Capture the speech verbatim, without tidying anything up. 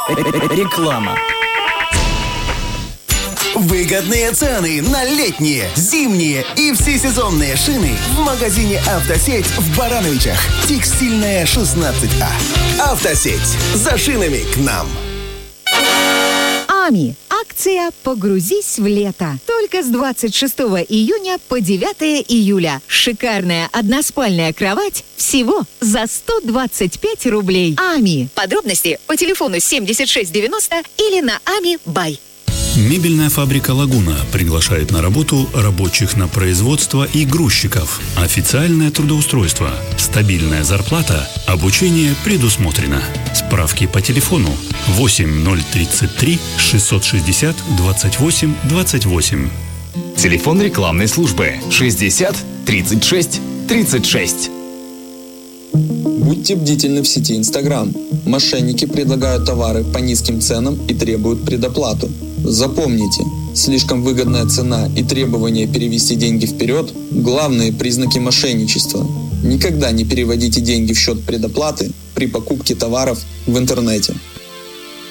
Реклама. Выгодные цены на летние, зимние и всесезонные шины в магазине «Автосеть» в Барановичах. Текстильная, шестнадцать А. «Автосеть». За шинами к нам. АМИ. Акция «Погрузись в лето». Только с двадцать шестого июня по девятое июля. Шикарная односпальная кровать всего за сто двадцать пять рублей. АМИ. Подробности по телефону семьдесят шесть девяносто или на ами бай. Мебельная фабрика «Лагуна» приглашает на работу рабочих на производство и грузчиков. Официальное трудоустройство, стабильная зарплата, обучение предусмотрено. Справки по телефону восемь ноль тридцать три шестьсот шестьдесят двадцать восемь двадцать восемь. Телефон рекламной службы шестьдесят тридцать шесть тридцать шесть. Будьте бдительны в сети Instagram. Мошенники предлагают товары по низким ценам и требуют предоплату. Запомните, слишком выгодная цена и требование перевести деньги вперед – главные признаки мошенничества. Никогда не переводите деньги в счет предоплаты при покупке товаров в интернете.